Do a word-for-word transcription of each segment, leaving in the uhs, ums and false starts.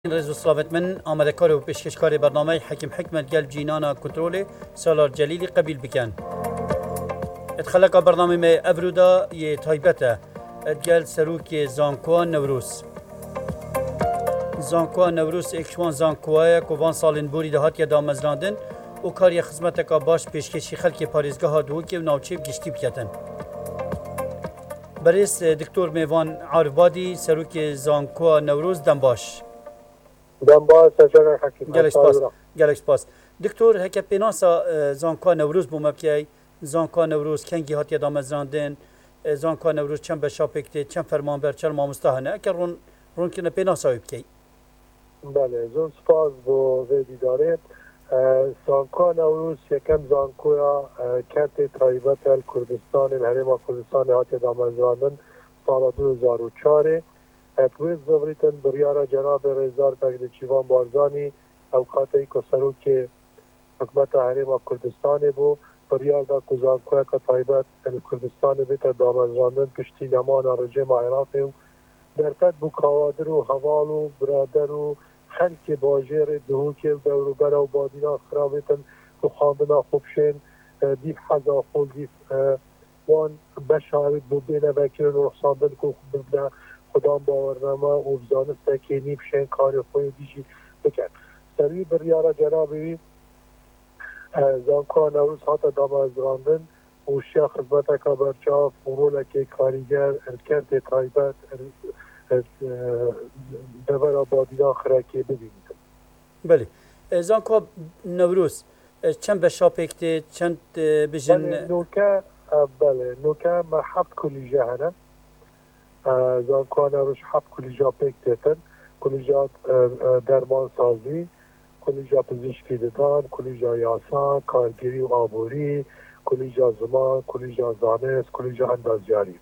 رئیس صلابت من آمده کار و پیشکشکار برنامه حکیم حکمت گل جینانا کنترل سالار جلیلی قبیل بکن اتخلق برنامه می افرودا یه تایبته اتگل سروک زانکوان نوروز زانکوان نوروز اکشوان زانکواه کوان سالین بوری دهات یا دامزراندن و کاری خدمت که باش پیشکشی خلک پاریزگاه دوکی و ناوچه گشتی بکتن برئیس دکتر میوان عارفبادی سروک زانکوان نوروز دنباش دنباش سجن حکیم گلش پاس گلش پاس دکتر هک پیناسا زانکوان نوروز بوم بکی زانکوان نوروز کنگی هات یا دامزراندن زانکوان نوروز چند بشاپکت چند فرمانبر چند مامستاهنه اگر رون رون کنه پیناسا بکی بله زون سپاس بو ویدی داره زانکوان نوروز یکم زانکویا کت تایبت کردستان الهرم کردستان هات یا دامزراندن سال دو هزار و چهار اتویز زوریتن بریارا جناب رزار بگدچیوان بارزانی اوقاتی که سروک حکمت حریم کردستان بو بریار دا کزانکوی که طایبت کردستان بیت دامزراندن پشتی نمان رژیم عراق و درکت بو کوادر و حوال و برادر و خلک باجر دهوک و دوروبر و بادینا خرابیتن که خواندنا خوبشین دیف حضا خود دیف وان بشارت بو بینه بکرن و رخصاندن که خوب ببنه خدام باورنامه و بزانسته که نیب شین کار خوی دیجی بکن سروی بریارا جنابی زانکوان نوروز هاتا دامزراندن و شیخ خدمت که برچاف و رولک کاریگر ارکت تایبت دور آبادینا خرکی ببینید بله زانکوان نوروز چند بشاپکت چند بجن بله نوکه بله نوکه ما هفت کلیجه هنه زانکوان نوروز هفت کلیجا پکتتن کلیجات درمان سازی کلیجا پزشکی دادن کلیجا یاسا کارگیری و آبوری کلیجا زمان کلیجا زانست کلیجا اندازیاری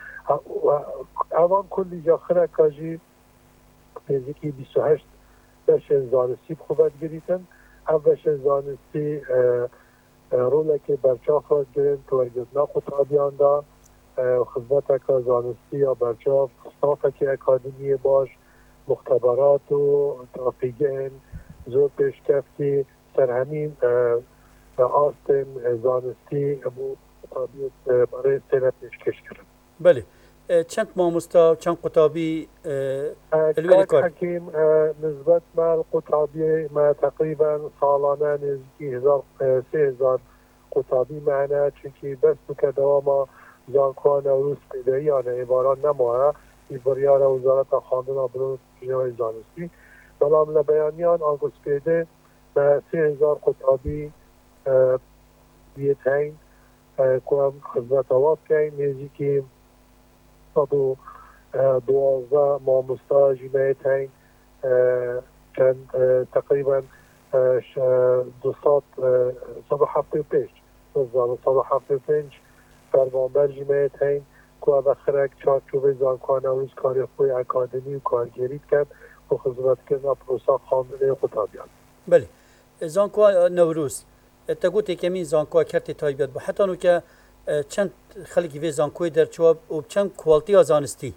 اوان کلیجا خرکاجی نزدیکی بیست و هشت بشن زانستی خوبت گریتن او بشن زانستی رولک برچاف را گرین توارگزنا خطابیان دا خدمت که زانستی یا برچاف صاف که اکادمی باش مختبرات و تافیگن زور پیشکفتی سرهمین آستن زانستی ابو خطابیت برای سنت پیشکش کرد بله چند ماموستا چند قطابی الویل کار حکیم نسبت مال قطابی ما تقریبا سالانه نزدیکی هزار سه هزار قطابی معنا چونکی بس که دوام زانکوان نوروز پیدایی آنه عباران نموه ای بریار وزارت خواندن آبرون جنوی زانستی بلام لبیانیان آنگوز پیده به سه هزار قطابی بیت هین که خدمت آواب که نیزی که صد و دوازده ماموستا جمعیت هین چند تقریبا دوستات صد و هفته پیش صد و هفته پنج فرمانبر جمعیت هین که بخرک چارچوب زانکوان نوروز کاری خوی اکادمی و کارگیریت کرد و خدمت کردن پروسا خواندن خطابیان بله زانکوان نوروز تگوتی کمی زانکوان کرتی تایبیت با حتی نو که چند خلقی وی زانکوی در چواب و چند کوالتی آزانستی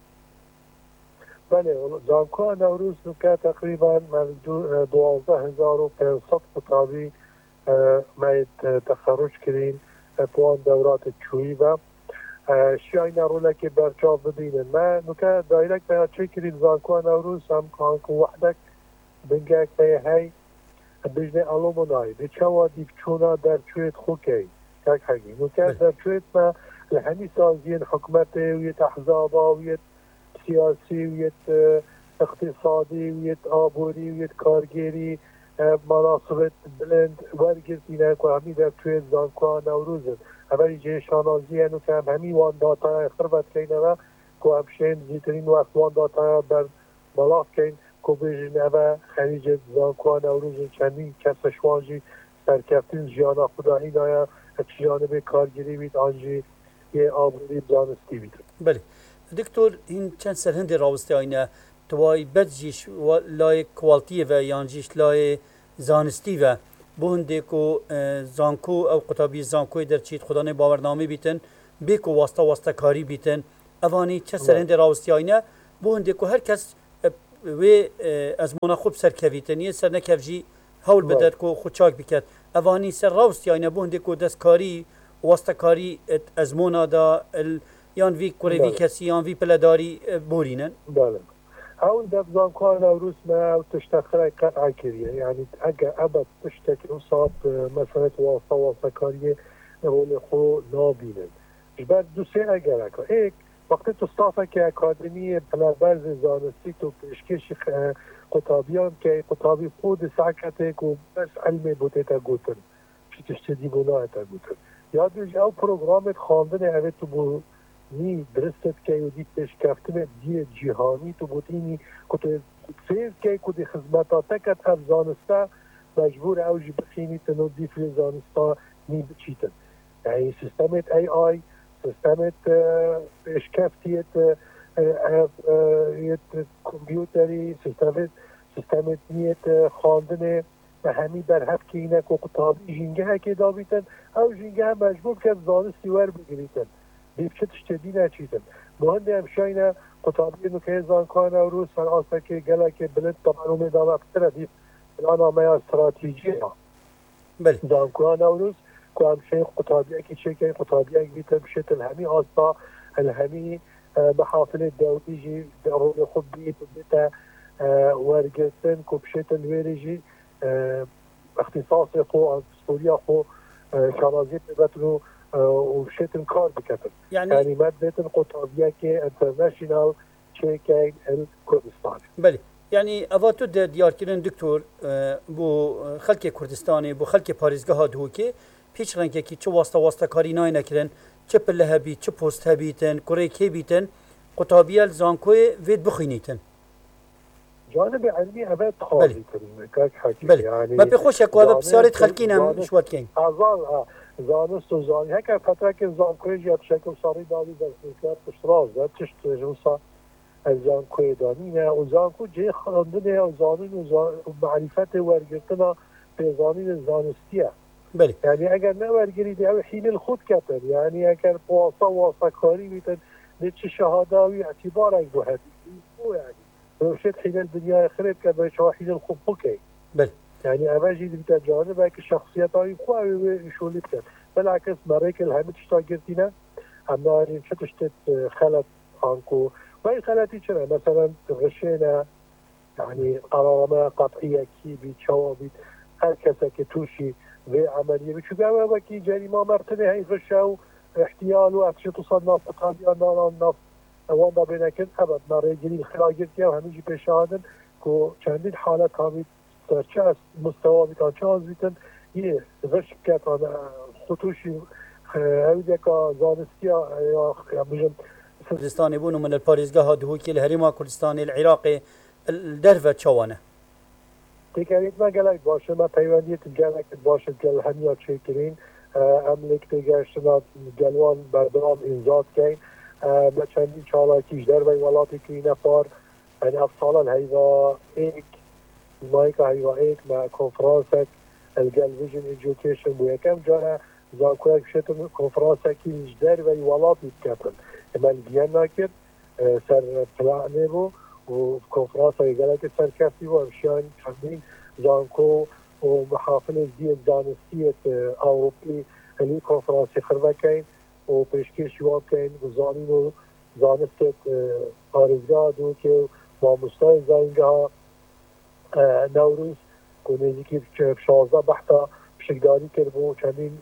بله زانکوان نوروز نو که تقریبا دوازده هزار و پانصد خطابی ماید تخرج کرین توان دورات چویی و شیعی نروله که برچاف ببینن ما نکه دایرک باید چه کرید زانکوان نوروز هم کانکو وحدک بنگه که هی بجنه علومونای بچه و دیفچونا در چویت خوکی تک حقی نکه در چویت ما لحنی سازین حکمت ویت احزابا ویت سیاسی ویت اقتصادی ویت آبوری ویت کارگیری مناسبت بلند ورگردینه که همی در توی زانکوان نوروزن اولی جه شانازی هنو که هم همی وان داتا خربت کهین اوه که همشین زیترین وقت وان داتا بر ملاف کهین که بیجن اوه خریج زانکوان نوروزن چندین کسشوانجی سرکفتین جیانا خدا این آیا جانب کارگیری بید آنجی یه آبوری زانستی بید بله دکتر این چند سرهند راوسته آینه توای بدجیش لای کوالتی و یانجیش لای زانستی و بونده کو زانکو او قطابی زانکوی در چیت خدا نه باورنامه بیتن بیکو واسطه واسطه کاری بیتن اوانی چه سرهند راوستی آینه بونده کو هر کس وێ ئەزمۆنە خوب سەرکەویتە سەر نەکەڤژی هەول بدەت و خوچاک بکات ئەوانی سەر ڕاوستیانە بۆ هەندێک و دەستکاری وەستەکاری ئەزمۆنادا یان وی کوڕێوی کەسی یان وی پلەداری بۆرینن هەول دەبزانکوان نەوروسمە تشتەخرای قەتع کردیە یعنی ئەگە ئەبەت تشتێکی ئەو سات مەسەلەت واستە واستەکاریە ڕۆڵی خۆ نابینن ژبەر دووسێ ئەگەرەکە ئێک وقتی تو ستافێکی ئەکادمی پلەبەرزی زانستی و پێشکەشی قوتابیان کە قوتابی خۆ ساکەتێک و بەس علمێ بۆ تێتە گوتن چی تشتێکی بۆ نایەتە گوتن یا دوژ ئەو پرۆگرامێت خواندنێ ئەوێت تو بۆ نی درستت کەی و دی پێشکەفتنێت دیە جیهانی تو بۆتینی فێز کەی و دی خزمەتاتەکەت هەر زانستە مەجبور ئەوژی بخینیتن و دی فێ زانستا نی بچیتن یعنی سیستەمێت ئەی ئای سیستەمێت پێشکەفتیت کۆمپیوتەری سیستەمێت سیستەمێت نیەت خواندنێ بە هەمی بەرهەفکەینە و قوتابی ژینگەهەکێ دابیتن ئەو ژینگەه مەجبور کە زانستی وەربگریتن دیفچە تشتێدی ناچیتن بۆ هەندێ ئەمشاینە قوتابی نوکەیە زانکۆە نەوروس هەر ئاسەکێ گەلێکێ بلند تەمان و مێداڵا پترە دیف پلانامەیە استراتیجیە زانکۆە نەوروس كان شيخ قطابي أكيد شيء كان قطابي أكيد بشكل الهمي أصلا الهمي محافل الدولة يجي دورة خبية بيتا ورقتن كوبشتن ويرجي اختصاصي خو سوريا خو شرازيت بتنو وبشتن كار بكتن يعني يعني مادة قطابية كي انترناشنال شيء كان الكردستان بلي يعني أفاتو ديار كيرن دكتور بو خلق كردستاني بو خلق باريزگاه هادهوكي پیچ رنگی که چه واسطه واسطه کاری نای نکردن چه پله هبی چه پست هبیتن کره کی بیتن قطابیل زانکوی وید بخینیتن جانب علمی ابد خالی کنیم که حقیقی یعنی ما بخوش یک وابه بسیارت خلقین هم شواد کن ازال زانست و زانی هکر فتره که زانکوی جیاد شکل ساری داری در سنکر پشتراز در تشت جوسا زانکوی دانینه و زانکو جه خاندنه و زانین و معرفت ورگرتنا به زانین زانستیه بله يعني اگر نورگیرید او حین الخود کتن يعني اگر واسطه واسطه کاری بیتن نتش شهاده و اعتبار از دو هدی او يعني روشت حین الدنیا خرید که به شما حین الخود بکی بله يعني اوجی بیتن جانبه که شخصیت های خواه شولید کن بالعکس مريك الهمت اشتاقرتنا اما يعني شتشتت خلت عنكو وهي خلتي شنو مثلا غشينا يعني قرارما قطعيه كي بيتشوابيت هر كسا كتوشي في عمليه بشو وكي جريمه مرتبه هي غشاو احتيال واتشي تصنف قضيه نار نف وانا بينكن ابد ما رجلي الخلاجر كي وهميجي بشهادن كو چندين حالات كامل سرچاس مستوى بتاع چاز بيتن يه غش كاتان خطوشي هوديكا زانستيا يا بجم كردستان يبونوا من الباريزگاه دهوكي الهريمه كردستان العراقي الدرفه چوانه تكريت ما قالك باشه ما پیوندیت قالك باشه قال هميا چيكرين املك تگشتنا جلوان بردام انزاد كين ما چندی چالاکیش در وی ولاتی که نفر یعنی افصال هیوا ایک مایک هیوا ایک ما کنفرانسک الجلویژن ایژوکیشن بو یکم جاره زاکویک شتم کنفرانسکی در وی ولاتی کردن اما گیان نکرد سر پلانه بو و کنفرانس های گلک سر کفتی و امشیان چندین زانکو و محافل زیاد دانستیت اوروپی هلی کنفرانسی خربه کن و پیشکش جواب کن و زانین و زانستت آرزگاه دو که با مستای زنگه نوروز که نزدیکی شازده بحثا بشکداری کرد و چندین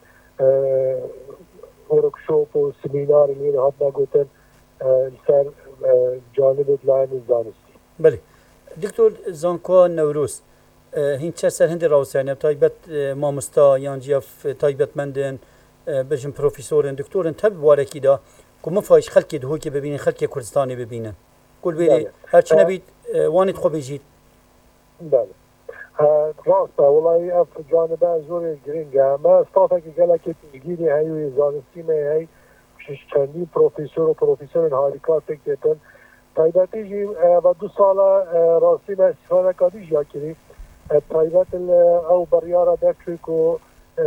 ورکشوپ و سمینار لیره هات نگوتن سر جانب لاین زانستی. بله دکتر زانکو نوروز هین چه سر هندی راوسیانه تایبت مامستا یانجی تایبت مندن بجن پروفیسورن دکتورن تب وارکی دا که مفایش خلکی دهو که ببینن خلکی کردستانی ببینن قول بیلی هرچی نبید وانید خوب بجید بله راسته والله اف جانبه زور گرینگه ما استافه که گله که تشگیری هیوی زانستی می هی شش چندی پروفیسور و پروفیسورن هاریکار فکر دیتن تایبتی جی و دو ساله راستی ما استفاده کادی جا کری تایبت او بریاره در چوی که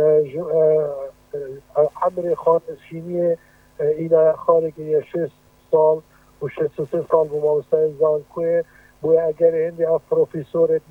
عمر خانشینی اینا خارج یه شش سال و شش سه سال با مستای زانکوی بوی اگر هندی اف پروفیسور